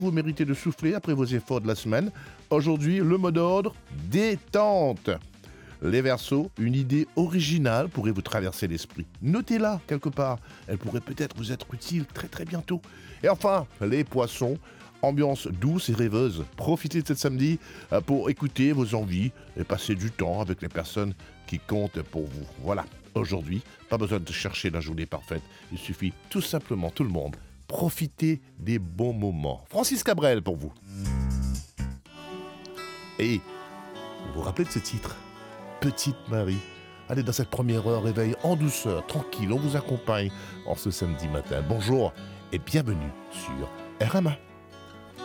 Vous méritez de souffler après vos efforts de la semaine. Aujourd'hui, le mot d'ordre, détente. Les Verseaux, une idée originale pourrait vous traverser l'esprit. Notez-la quelque part. Elle pourrait peut-être vous être utile très très bientôt. Et enfin, les Poissons, ambiance douce et rêveuse. Profitez de ce samedi pour écouter vos envies et passer du temps avec les personnes qui comptent pour vous. Voilà, aujourd'hui, pas besoin de chercher la journée parfaite. Il suffit tout simplement, tout le monde, profitez des bons moments. Francis Cabrel pour vous. Et vous vous rappelez de ce titre ? Petite Marie. Allez, dans cette première heure, réveil en douceur, tranquille, on vous accompagne en ce samedi matin. Bonjour et bienvenue sur RMA.